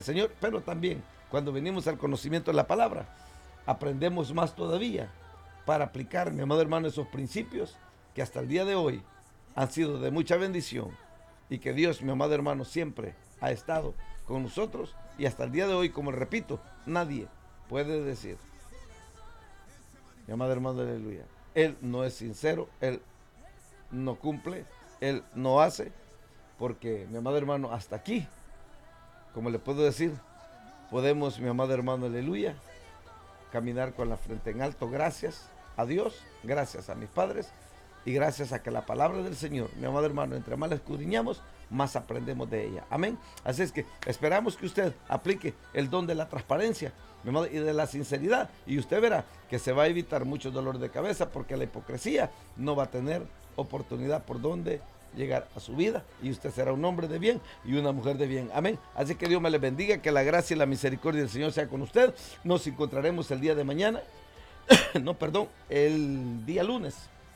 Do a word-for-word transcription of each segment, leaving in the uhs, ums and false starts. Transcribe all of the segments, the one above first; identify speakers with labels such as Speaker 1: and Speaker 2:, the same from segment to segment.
Speaker 1: Señor, pero también cuando venimos al conocimiento de la palabra, aprendemos más todavía para aplicar, mi amado hermano, esos principios que hasta el día de hoy han sido de mucha bendición y que Dios, mi amado hermano, siempre ha estado con nosotros y hasta el día de hoy, como repito, nadie puede decir, mi amado hermano, aleluya, Él no es sincero, Él no cumple, Él no hace, porque, mi amado hermano, hasta aquí, como le puedo decir, podemos, mi amado hermano, aleluya, caminar con la frente en alto, gracias a Dios, gracias a mis padres y gracias a que la palabra del Señor, mi amado hermano, entre más la escudriñamos, más aprendemos de ella. Amén. Así es que esperamos que usted aplique el don de la transparencia, mi amado, y de la sinceridad, y usted verá que se va a evitar mucho dolor de cabeza porque la hipocresía no va a tener oportunidad por donde llegar a su vida y usted será un hombre de bien y una mujer de bien. Amén. Así que Dios me le bendiga, que la gracia y la misericordia del Señor sea con usted. Nos encontraremos el día de mañana, no, perdón, el día lunes.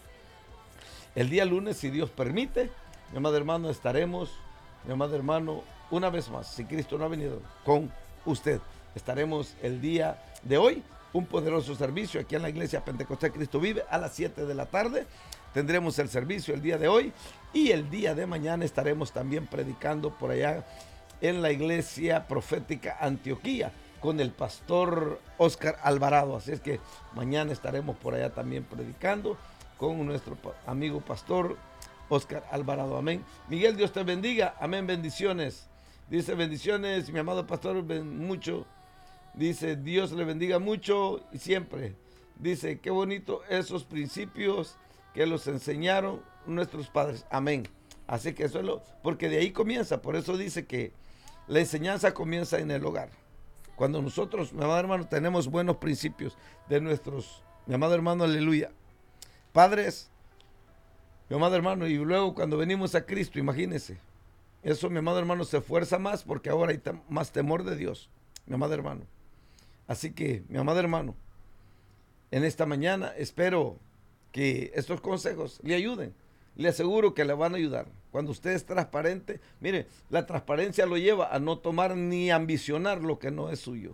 Speaker 1: El día lunes, si Dios permite, mi amado hermano, estaremos, mi amado hermano, una vez más, si Cristo no ha venido, con usted. Estaremos el día de hoy, un poderoso servicio aquí en la Iglesia Pentecostés Cristo Vive a las siete de la tarde. Tendremos el servicio el día de hoy y el día de mañana estaremos también predicando por allá en la Iglesia Profética Antioquía con el pastor Oscar Alvarado. Así es que mañana estaremos por allá también predicando con nuestro amigo pastor Oscar Alvarado. Amén. Miguel, Dios te bendiga. Amén. Bendiciones. Dice bendiciones, mi amado pastor, mucho. Dice Dios le bendiga mucho y siempre. Dice qué bonito esos principios que los enseñaron nuestros padres. Amén. Así que eso es lo, porque de ahí comienza. Por eso dice que la enseñanza comienza en el hogar. Cuando nosotros, mi amado hermano, tenemos buenos principios de nuestros, mi amado hermano, aleluya, padres, mi amado hermano, y luego cuando venimos a Cristo, imagínense, eso, mi amado hermano, se esfuerza más porque ahora hay tem- más temor de Dios, mi amado hermano. Así que, mi amado hermano, en esta mañana espero que estos consejos le ayuden. Le aseguro que le van a ayudar. Cuando usted es transparente, mire, la transparencia lo lleva a no tomar ni ambicionar lo que no es suyo.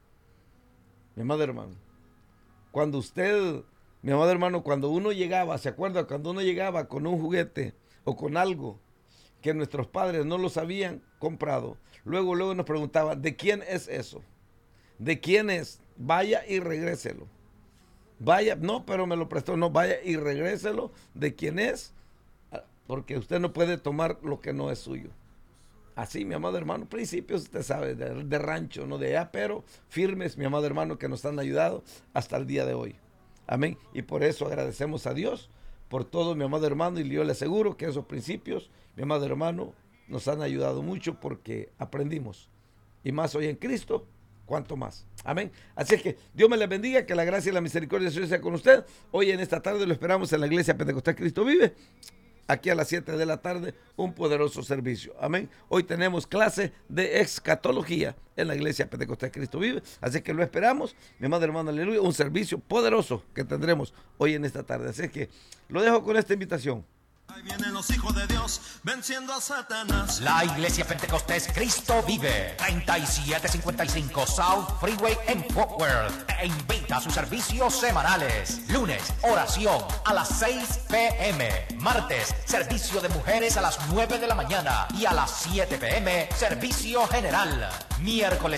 Speaker 1: Mi amado hermano, cuando usted, mi amado hermano, cuando uno llegaba, ¿se acuerda? Cuando uno llegaba con un juguete o con algo que nuestros padres no los habían comprado, luego, luego nos preguntaban, ¿de quién es eso? ¿De quién es? Vaya y regréselo. Vaya, no, pero me lo prestó, no, vaya y regréselo de quién es, porque usted no puede tomar lo que no es suyo. Así, mi amado hermano, principios, usted sabe, de, de rancho, no de allá, pero firmes, mi amado hermano, que nos han ayudado hasta el día de hoy. Amén. Y por eso agradecemos a Dios por todo, mi amado hermano, y yo le aseguro que esos principios, mi amado hermano, nos han ayudado mucho porque aprendimos. Y más hoy en Cristo, cuanto más. Amén. Así es que Dios me les bendiga, que la gracia y la misericordia de Dios sea con usted. Hoy en esta tarde lo esperamos en la Iglesia Pentecostés Cristo Vive. Aquí a las siete de la tarde, un poderoso servicio. Amén. Hoy tenemos clase de escatología en la Iglesia Pentecostés Cristo Vive. Así que lo esperamos, mi amado hermano, aleluya. Un servicio poderoso que tendremos hoy en esta tarde. Así que lo dejo con esta invitación.
Speaker 2: Ahí vienen los hijos de Dios venciendo a Satanás.
Speaker 3: La Iglesia Pentecostés Cristo Vive, treinta y siete cincuenta y cinco South Freeway en Fort Worth, te invita a sus servicios semanales. Lunes, oración a las seis pe eme. Martes, servicio de mujeres a las nueve de la mañana. Y a las siete pe eme, servicio general. Miércoles,